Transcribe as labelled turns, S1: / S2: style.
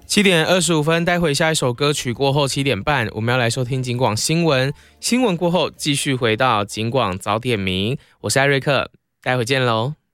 S1: 7:25，待会下一首歌曲过后7点半，我们要来收听警广新闻。新闻过后继续回到警广早点名，我是艾瑞克，待会见喽。